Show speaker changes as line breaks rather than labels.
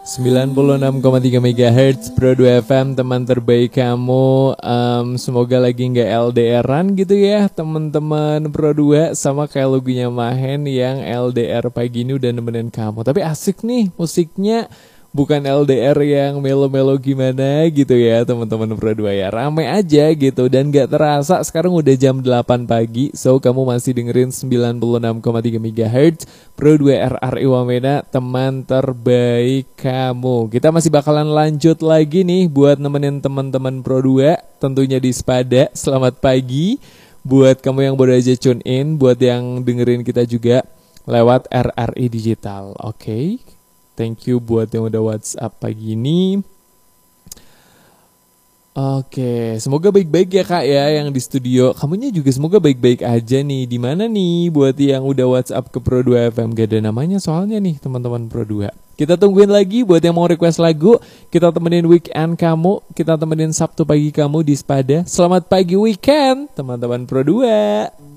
96,3 MHz Pro 2 FM, teman terbaik kamu. Semoga lagi nggak LDRan gitu ya teman-teman Pro 2. Sama kayak lagunya Mahen yang LDR pagi ini udah nemenin kamu. Tapi asik nih musiknya, bukan LDR yang melo-melo gimana gitu ya teman-teman Pro 2 ya. Rame aja gitu dan gak terasa sekarang udah jam 8 pagi. So kamu masih dengerin 96,3 MHz Pro 2 RRI Wamena, teman terbaik kamu. Kita masih bakalan lanjut lagi nih buat nemenin teman-teman Pro 2 tentunya di Spada. Selamat pagi buat kamu yang baru aja tune in, buat yang dengerin kita juga lewat RRI Digital. Oke. Thank you buat yang udah WhatsApp pagi ini. Oke, semoga baik-baik ya kak ya yang di studio. Kamunya juga semoga baik-baik aja nih. Di mana nih buat yang udah WhatsApp ke Pro 2 FM? Gak ada namanya soalnya nih teman-teman Pro 2. Kita tungguin lagi buat yang mau request lagu. Kita temenin weekend kamu. Kita temenin Sabtu pagi kamu di Spada. Selamat pagi weekend teman-teman Pro 2.